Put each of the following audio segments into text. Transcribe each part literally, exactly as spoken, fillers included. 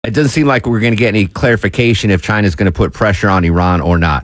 It doesn't seem like we're going to get any clarification if China's going to put pressure on Iran or not.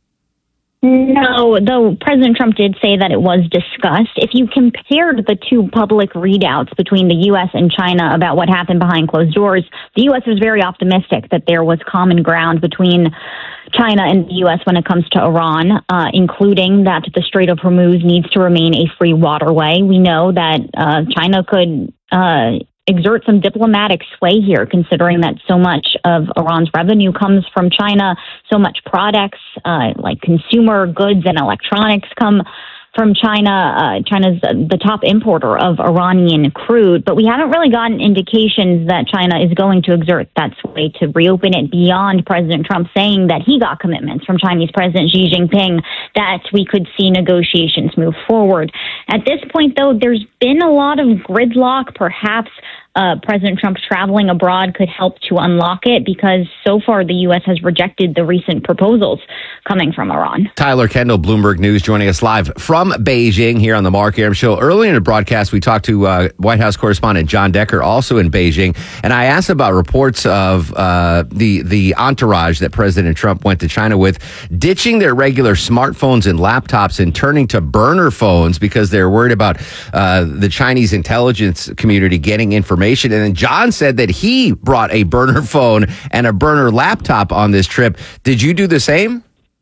No, though President Trump did say that it was discussed. If you compared the two public readouts between the U S and China about what happened behind closed doors, the U S was very optimistic that there was common ground between China and the U S when it comes to Iran, uh, including that the Strait of Hormuz needs to remain a free waterway. We know that uh, China could uh, exert some diplomatic sway here, considering that so much of Iran's revenue comes from China, so much products uh, like consumer goods and electronics come from China. Uh, China's the top importer of Iranian crude, but we haven't really gotten indications that China is going to exert that sway to reopen it beyond President Trump saying that he got commitments from Chinese President Xi Jinping that we could see negotiations move forward. At this point, though, there's been a lot of gridlock. Perhaps Uh, President Trump traveling abroad could help to unlock it, because so far the U S has rejected the recent proposals coming from Iran. Tyler Kendall, Bloomberg News, joining us live from Beijing here on the Mark Arum Show. Earlier in the broadcast, we talked to uh, White House correspondent John Decker, also in Beijing, and I asked about reports of uh, the the entourage that President Trump went to China with, ditching their regular smartphones and laptops and turning to burner phones because they're worried about uh, the Chinese intelligence community getting information. And then John said that he brought a burner phone and a burner laptop on this trip. Did you do the same?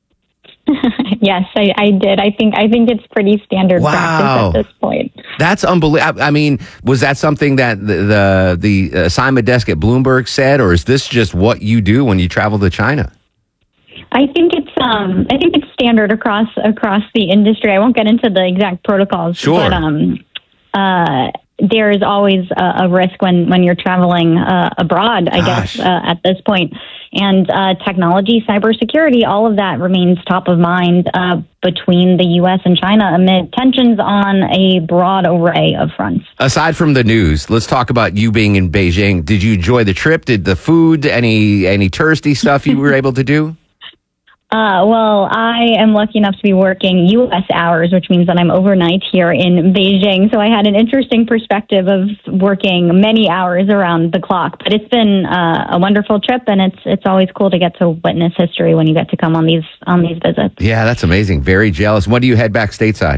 Yes, I, I did. I think I think it's pretty standard wow. practice at this point. That's unbelievable. I mean, was that something that the the, the assignment desk at Bloomberg said, or is this just what you do when you travel to China? I think it's um, I think it's standard across across the industry. I won't get into the exact protocols, sure. but um, uh, there is always a, a risk when, when you're traveling uh, abroad, I Gosh. guess, uh, at this point. And uh, technology, cybersecurity, all of that remains top of mind uh, between the U S and China amid tensions on a broad array of fronts. Aside from the news, let's talk about you being in Beijing. Did you enjoy the trip? Did the food, any any touristy stuff you were able to do? Uh, well, I am lucky enough to be working U S hours, which means that I'm overnight here in Beijing. So I had an interesting perspective of working many hours around the clock. But it's been uh, a wonderful trip, and it's it's always cool to get to witness history when you get to come on these on these visits. Yeah, that's amazing. Very jealous. When do you head back stateside?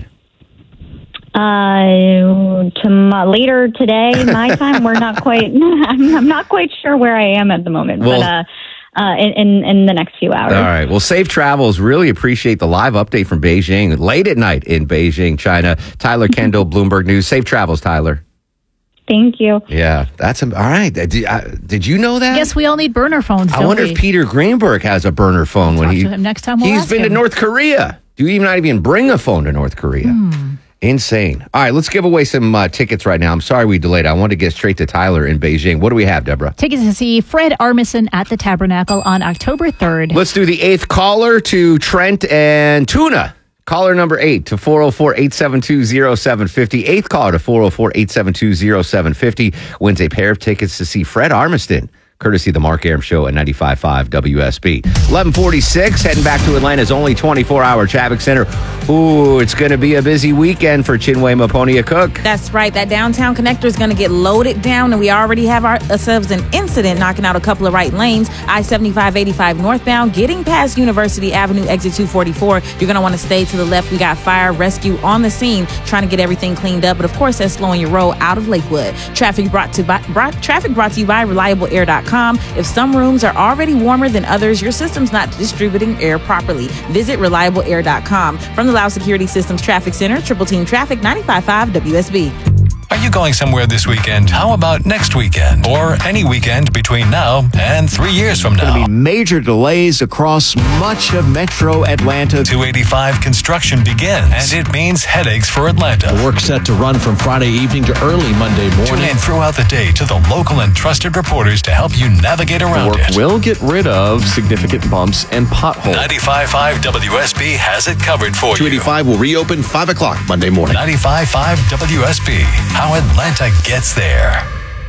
Uh, to my, later today, my time. We're not quite. I'm, I'm not quite sure where I am at the moment, well, but. Uh, Uh, in, in the next few hours. All right. Well, safe travels. Really appreciate the live update from Beijing, late at night in Beijing, China. Tyler Kendall, Bloomberg News. Safe travels, Tyler. Thank you. Yeah, that's all right. Did, uh, did you know that? Guess we all need burner phones. I wonder we? if Peter Greenberg has a burner phone We'll when he. to him next time we'll he's ask been him. to North Korea. Do you even not even bring a phone to North Korea? Hmm. Insane. All right, let's give away some uh, tickets right now. I'm sorry we delayed. I wanted to get straight to Tyler in Beijing. What do we have, Deborah? Tickets to see Fred Armisen at the Tabernacle on October third. Let's do the eighth caller to Trent and Tuna. Caller number eight to four oh four, eight seven two, oh seven five oh. Eighth caller to four oh four, eight seven two, oh seven five oh wins a pair of tickets to see Fred Armisen, courtesy of the Mark Arum Show at ninety-five point five W S B. eleven forty-six, heading back to Atlanta's only twenty-four hour traffic center. Ooh, it's going to be a busy weekend for Chinwe Maponia Cook. That's right. That downtown connector is going to get loaded down, and we already have our, ourselves an incident knocking out a couple of right lanes. I seventy-five eighty-five northbound, getting past University Avenue, exit two forty-four. You're going to want to stay to the left. We got fire rescue on the scene, trying to get everything cleaned up. But of course, that's slowing your roll out of Lakewood. Traffic brought to by, brought, traffic brought to you by reliable air dot com. If some rooms are already warmer than others, your system's not distributing air properly. Visit reliable air dot com. From the Loud Security Systems Traffic Center, Triple Team Traffic, ninety-five point five W S B. Are you going somewhere this weekend? How about next weekend? Or any weekend between now and three years from now? Going to be major delays across much of Metro Atlanta. two eighty-five construction begins, and it means headaches for Atlanta. The work set to run from Friday evening to early Monday morning. Tune in throughout the day to the local and trusted reporters to help you navigate around the work it. will get rid of significant bumps and potholes. ninety-five point five W S B has it covered for you. two eighty-five will reopen five o'clock Monday morning. ninety-five point five W S B. How Atlanta gets there.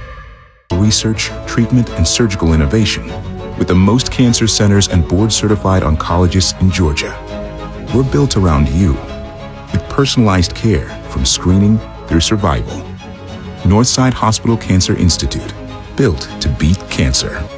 Research, treatment, and surgical innovation with the most cancer centers and board-certified oncologists in Georgia. We're built around you with personalized care from screening through survival. Northside Hospital Cancer Institute. built to beat cancer.